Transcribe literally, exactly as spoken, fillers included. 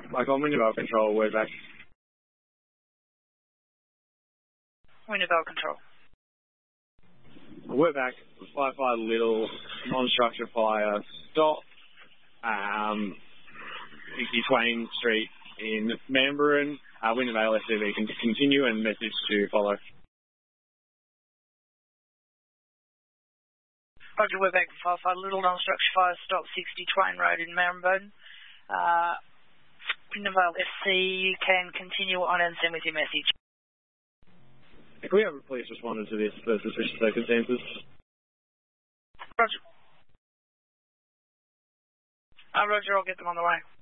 Like on Wintervale Control, we're back. Wintervale Control. We're back. Firefight Little, non-structure fire, stop. Um, sixty Twain Street in Mamburran. Uh, Wintervale S C V can continue and message to follow. Roger, we're back for Firefight Little, non-structure fire, stop sixty Twain Road in Mamburran. Uh, Wintervale S C, you can continue on and send with your message. Can we have a police responder to this for suspicious circumstances? Roger. Uh, Roger, I'll get them on the way.